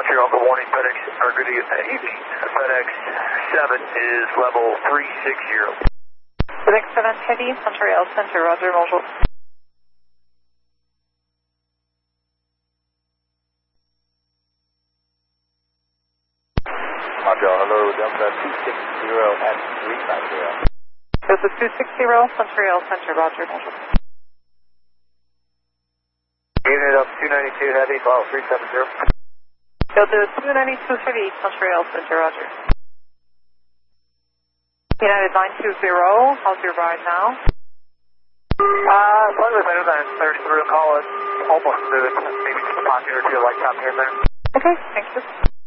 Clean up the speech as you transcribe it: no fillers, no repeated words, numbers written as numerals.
Sierra Alpha warning, FedEx, or good evening, FedEx 7 is level 360. FedEx 7 Heavy, Montreal Center, Roger, bonjour. Montreal, hello, Delta 260 and 390. Delta 260, Montreal Center, Roger, bonjour. Unit up 292 Heavy, file 370. Delta 292 Heavy, Montreal Center, Roger. United 920, how's your ride now? Slightly better than 33, call it almost smooth, maybe just a pocket or two like top here and there. Okay, thank you.